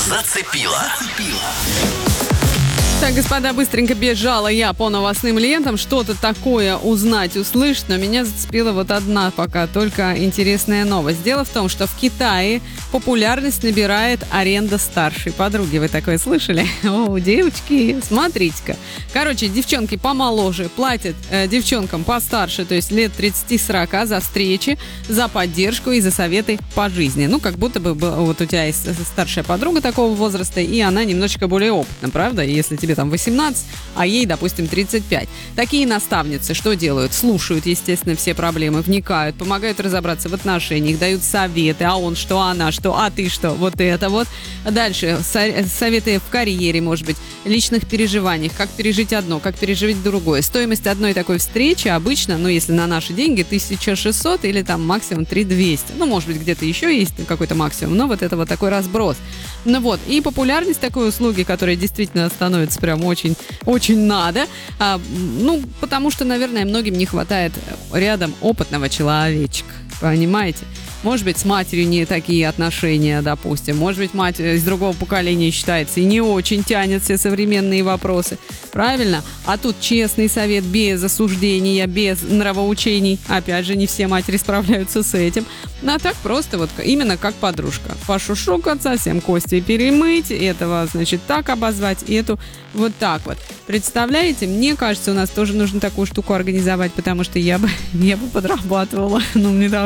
Зацепила. Так, господа, быстренько бежала я по новостным лентам, что-то такое узнать, услышать, но меня зацепила вот одна пока только интересная новость. Дело в том, что в Китае популярность набирает аренда старшей подруги. Вы такое слышали? О, девочки, смотрите-ка. Короче, девчонки помоложе платят девчонкам постарше, то есть лет 30-40, за встречи, за поддержку и за советы по жизни. Ну, как будто бы вот у тебя есть старшая подруга такого возраста, и она немножечко более опытна, правда? Если тебе там 18, а ей, допустим, 35. Такие наставницы что делают? Слушают, естественно, все проблемы, вникают, помогают разобраться в отношениях, дают советы, а он что, она что, а ты что, вот это вот. Дальше советы в карьере, может быть, личных переживаниях, как пережить одно, как пережить другое. Стоимость одной такой встречи обычно, ну, если на наши деньги, 1600 или там максимум 3200. Ну, может быть, где-то еще есть какой-то максимум, но вот это вот такой разброс. Ну вот, и популярность такой услуги, которая действительно становится прям очень, очень надо, ну, потому что, наверное, многим не хватает рядом опытного человечка, понимаете? Может быть, с матерью не такие отношения, допустим. Может быть, мать из другого поколения считается и не очень тянет все современные вопросы. Правильно? А тут честный совет, без осуждения, без нравоучений. Опять же, не все матери справляются с этим. А так просто вот именно как подружка. Пошушукаться, всем кости перемыть, этого, значит, так обозвать, эту вот так вот. Представляете? Мне кажется, у нас тоже нужно такую штуку организовать, потому что я бы подрабатывала. Ну, мне